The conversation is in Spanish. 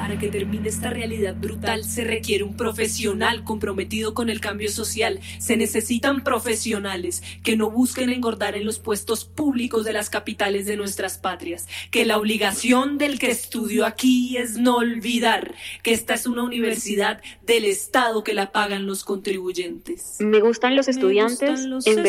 Para que termine esta realidad brutal se requiere un profesional comprometido con el cambio social. Se necesitan profesionales que no busquen engordar en los puestos públicos de las capitales de nuestras patrias. Que la obligación del que estudió aquí es no olvidar que esta es una universidad del Estado que la pagan los contribuyentes. Me gustan los estudiantes en